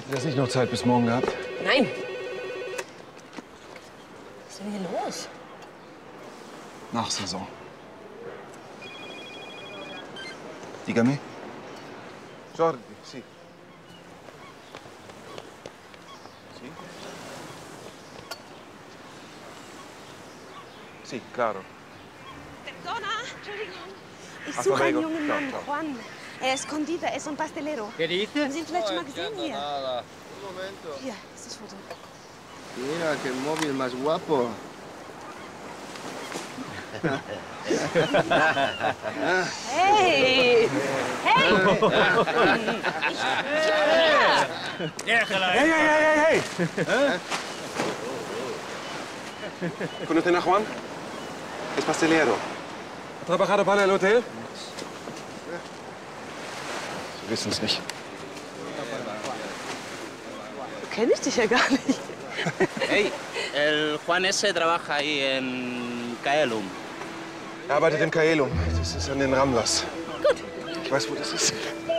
Hat das nicht noch Zeit bis morgen gehabt? Nein. Was ist denn hier los? Nach Saison. Dígame. Jordi, sì. Sì? Sì, claro. Perdona, Entschuldigung. Ich Hasta suche einen luego. jungen Ciao, Mann, ciao. Juan. Er ist Conditor, er ist ein Pastelero. ¿Qué dices? Haben Sie ihn vielleicht schon mal gesehen hier? Nada. Un momento. Hier, ist das Foto. Mira, qué móvil más guapo. Hey! Hey! Déjala. Hey! ¿Conocen a Juan? Es pastelero. ¿Ha trabajado para el hotel? Sie wissen es nicht. Kenne ich dich ja gar nicht. Hey, el Juan ese trabaja ahí en Kaelum. Er arbeitet im Kaelum. Das ist an den Ramlas. Gut. Ich weiß, wo das ist.